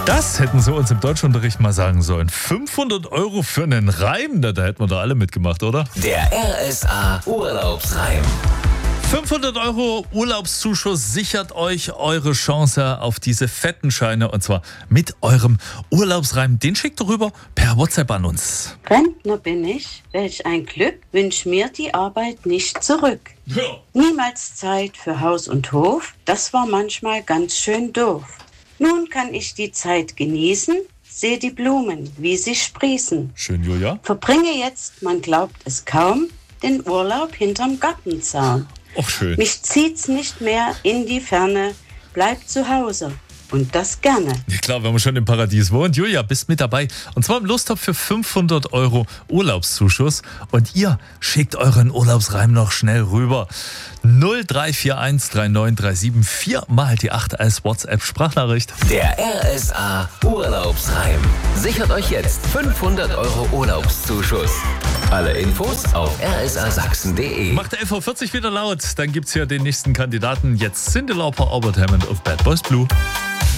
Das hätten sie uns im Deutschunterricht mal sagen sollen. 500 € für einen Reim, da hätten wir doch alle mitgemacht, oder? Der RSA Urlaubsreim. 500 € Urlaubszuschuss sichert euch eure Chance auf diese fetten Scheine, und zwar mit eurem Urlaubsreim. Den schickt ihr rüber per WhatsApp an uns. Rentner bin ich, welch ein Glück, wünsch mir die Arbeit nicht zurück. Ja. Niemals Zeit für Haus und Hof, das war manchmal ganz schön doof. Nun kann ich die Zeit genießen, seh die Blumen, wie sie sprießen. Schön, Julia. Verbringe jetzt, man glaubt es kaum, den Urlaub hinterm Gartenzaun. Auch schön. Mich zieht's nicht mehr in die Ferne, bleib zu Hause. Und das gerne. Ja klar, wenn man schon im Paradies wohnt. Julia, bist mit dabei. Und zwar im Lostopf für 500 € Urlaubszuschuss. Und ihr schickt euren Urlaubsreim noch schnell rüber. 0341 3937 4 mal die 8 als WhatsApp-Sprachnachricht. Der RSA Urlaubsreim. Sichert euch jetzt 500 € Urlaubszuschuss. Alle Infos auf rsasachsen.de. Macht 11.40 Uhr wieder laut. Dann gibt's hier den nächsten Kandidaten. Jetzt Cyndi Lauper, Albert Hammond auf Bad Boys Blue.